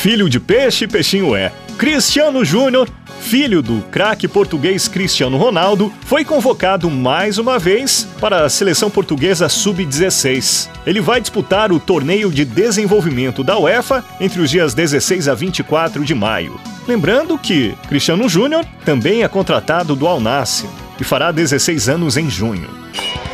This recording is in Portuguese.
Filho de peixe, peixinho é. Cristiano Júnior, filho do craque português Cristiano Ronaldo, foi convocado mais uma vez para a seleção portuguesa sub-16. Ele vai disputar o torneio de desenvolvimento da UEFA entre os dias 16 a 24 de maio. Lembrando que Cristiano Júnior também é contratado do Al Nassr e fará 16 anos em junho.